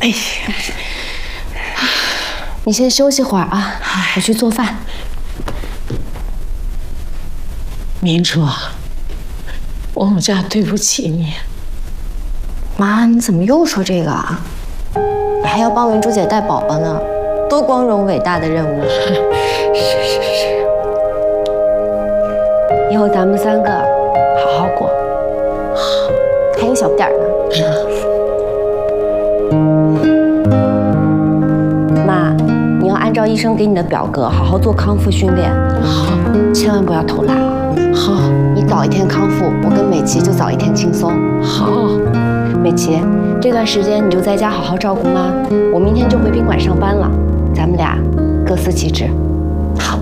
哎呀，你先休息会儿啊，我去做饭。 明珠啊，我们家对不起你。 妈，你怎么又说这个啊？你还要帮明珠姐带宝宝呢，多光荣伟大的任务！ 是。 以后咱们3个好好过。好，还有小点儿呢。妈，你要按照医生给你的表格好好做康复训练， 好， 千万不要偷懒啊！ 好， 你早一天康复，我跟美琪就早一天轻松。 好， 美琪，这段时间你就在家好好照顾妈，我明天就回宾馆上班了，咱们俩各司其职。 好。